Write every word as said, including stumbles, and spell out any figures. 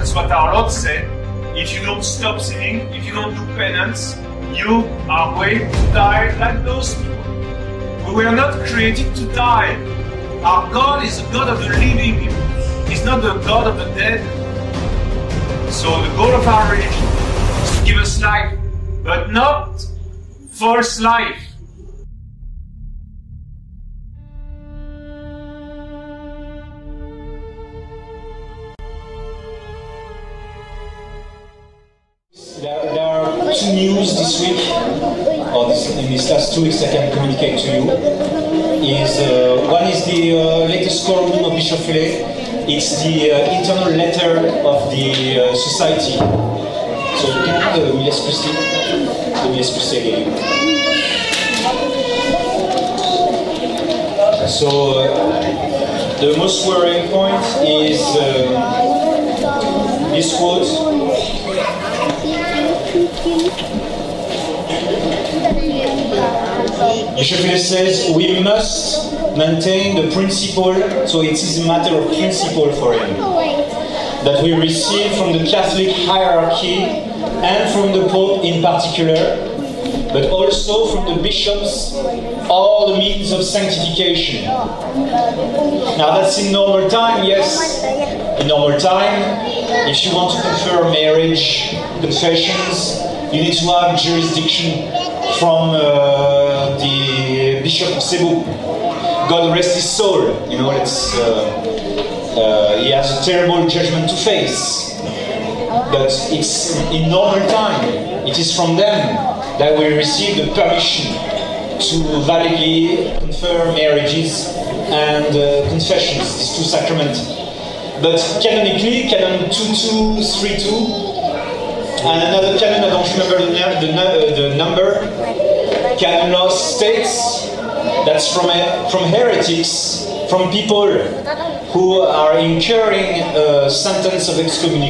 That's what our Lord said. If you don't stop sinning, if you don't do penance, you are going to die like those people. We were not created to die. Our God is the God of the living people. He's not the God of the dead. So the goal of our religion is to give us life, but not false life. There, there are two news this week, or this, in these last two weeks I can communicate to you. Is, uh, one is the uh, latest column of Bishop Fellay. It's the uh, internal letter of the uh, society. So you can have the Miles Christi. The Miles Christi again. So uh, the most worrying point is uh, this quote. Bishop Fellay says we must maintain the principle, so it is a matter of principle for him, that we receive from the Catholic hierarchy and from the Pope in particular, but also from the bishops, all the means of sanctification. Now that's in normal time, yes. In normal time, if you want to confer marriage, confessions, you need to have jurisdiction from uh, the Bishop of Cebu. God rest his soul. You know, it's, uh, uh, he has a terrible judgment to face. But it's in normal time. It is from them that we receive the permission to validly confer marriages and uh, confessions, these two sacraments. But canonically, Canon two two three two, and another canon, I don't remember the, the, uh, the number, canon law states that's from, uh, from heretics, from people who are incurring a sentence of excommunication.